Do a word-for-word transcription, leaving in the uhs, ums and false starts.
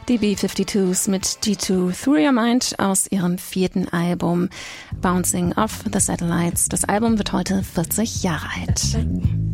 Die B zweiundfünfzigers mit G zwei Through Your Mind aus ihrem vierten Album Bouncing Off the Satellites. Das Album wird heute vierzig Jahre alt.